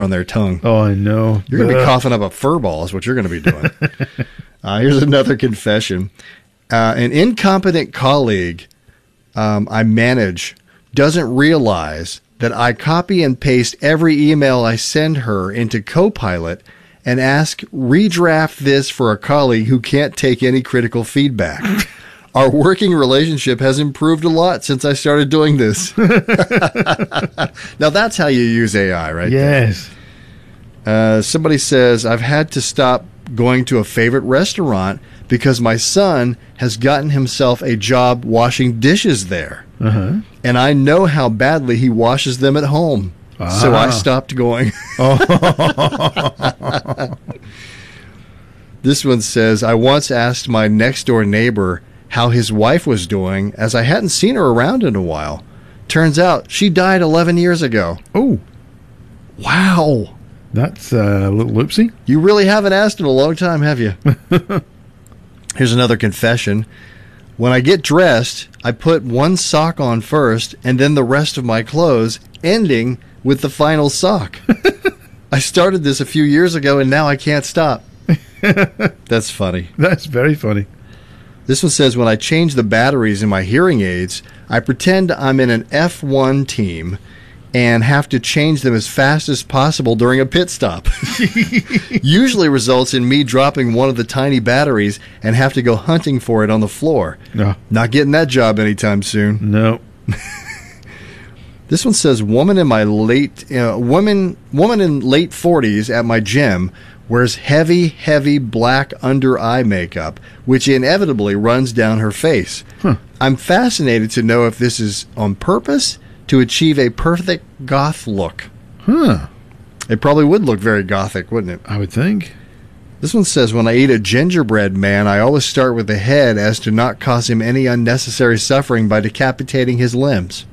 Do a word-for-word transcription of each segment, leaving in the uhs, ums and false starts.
on their tongue. Oh, I know. You're going to be coughing up a fur ball is what you're going to be doing. uh, here's another confession. Uh, an incompetent colleague um, I manage doesn't realize that I copy and paste every email I send her into Copilot and ask, redraft this for a colleague who can't take any critical feedback. Our working relationship has improved a lot since I started doing this. Now, that's how you use A I, right? Yes. Uh, somebody says, I've had to stop going to a favorite restaurant because my son has gotten himself a job washing dishes there. Uh-huh. And I know how badly he washes them at home. Ah. So I stopped going. Oh. This one says, I once asked my next door neighbor how his wife was doing, as I hadn't seen her around in a while. Turns out she died eleven years ago. Oh. Wow. That's a little oopsie. You really haven't asked in a long time, have you? Here's another confession. When I get dressed, I put one sock on first and then the rest of my clothes, ending with the final sock. I started this a few years ago and now I can't stop. That's funny. That's very funny. This one says, when I change the batteries in my hearing aids, I pretend I'm in an F one team and have to change them as fast as possible during a pit stop. Usually results in me dropping one of the tiny batteries and have to go hunting for it on the floor. No. Not getting that job anytime soon. No. This one says, woman in my late uh, woman woman in late forties at my gym wears heavy, heavy black under eye makeup, which inevitably runs down her face. Huh. I'm fascinated to know if this is on purpose to achieve a perfect goth look. Huh. It probably would look very gothic, wouldn't it? I would think. This one says, when I eat a gingerbread man, I always start with the head as to not cause him any unnecessary suffering by decapitating his limbs.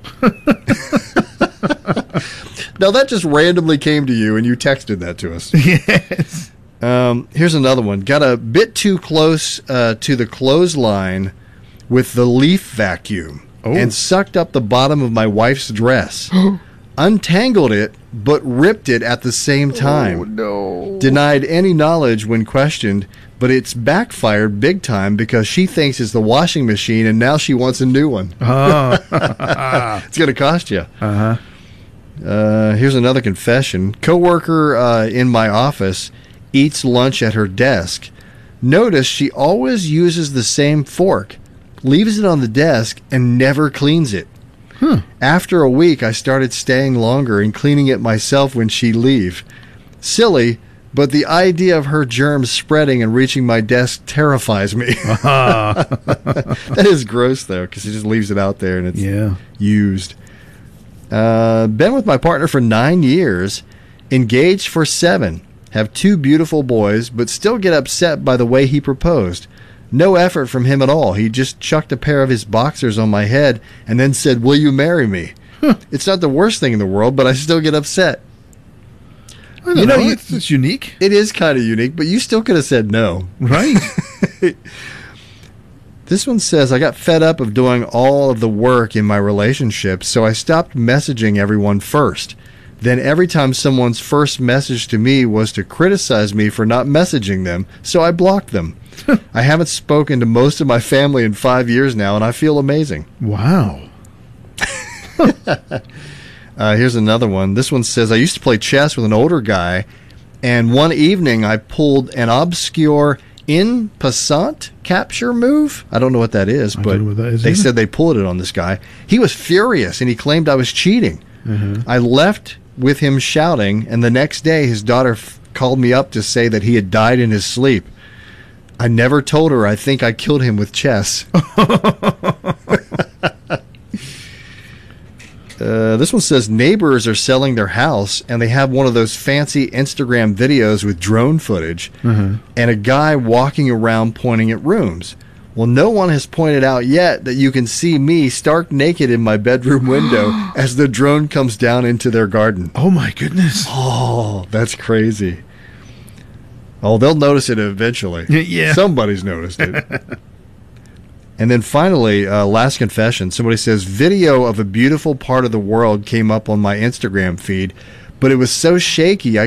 Now, that just randomly came to you, and you texted that to us. Yes. Um, here's another one. Got a bit too close uh, to the clothesline with the leaf vacuum oh. and sucked up the bottom of my wife's dress. Untangled it, but ripped it at the same time. Oh, no. Denied any knowledge when questioned, but it's backfired big time because she thinks it's the washing machine, and now she wants a new one. Uh. It's going to cost you. Uh-huh. Uh, here's another confession. Coworker uh, in my office eats lunch at her desk. Notice she always uses the same fork, leaves it on the desk, and never cleans it. Huh. After a week, I started staying longer and cleaning it myself when she leave. Silly, but the idea of her germs spreading and reaching my desk terrifies me. Uh-huh. That is gross, though, because she just leaves it out there and it's yeah. used. Uh, been with my partner for nine years, engaged for seven, have two beautiful boys, but still get upset by the way he proposed. No effort from him at all. He just chucked a pair of his boxers on my head and then said, will you marry me? Huh. It's not the worst thing in the world, but I still get upset. I don't you know, know. you, it's, it's unique. It is kind of unique, but you still could have said no. Right. This one says, I got fed up of doing all of the work in my relationship, so I stopped messaging everyone first. Then every time someone's first message to me was to criticize me for not messaging them, so I blocked them. I haven't spoken to most of my family in five years now, and I feel amazing. Wow. uh, here's another one. This one says, I used to play chess with an older guy, and one evening I pulled an obscure in passant capture move. I don't know what that is, I but don't know what that is they either. said they pulled it on this guy. He was furious, and he claimed I was cheating. Mm-hmm. I left with him shouting, and the next day his daughter f- called me up to say that he had died in his sleep. I never told her I think I killed him with chess. Uh, this one says, neighbors are selling their house, and they have one of those fancy Instagram videos with drone footage, mm-hmm. and a guy walking around pointing at rooms. Well, no one has pointed out yet that you can see me stark naked in my bedroom window as the drone comes down into their garden. Oh, my goodness. Oh, that's crazy. Oh, they'll notice it eventually. Yeah. Somebody's noticed it. And then finally, uh, last confession. Somebody says, video of a beautiful part of the world came up on my Instagram feed, but it was so shaky I